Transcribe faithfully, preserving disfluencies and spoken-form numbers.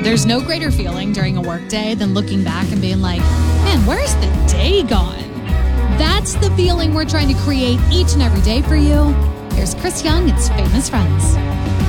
There's no greater feeling during a workday than looking back and being like, man, where's the day gone? That's the feeling we're trying to create each and every day for you. Here's Chris Young. It's Famous Friends.